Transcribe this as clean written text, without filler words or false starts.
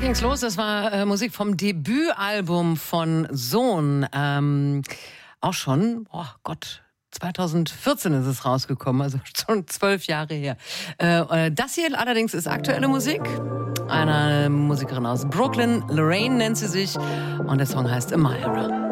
ging's los. Das war Musik vom Debütalbum von Sohn. Auch schon, oh Gott, 2014 ist es rausgekommen, also schon 12 Jahre her. Das hier allerdings ist aktuelle Musik. Eine Musikerin aus Brooklyn, Lorraine nennt sie sich. Und der Song heißt Amira.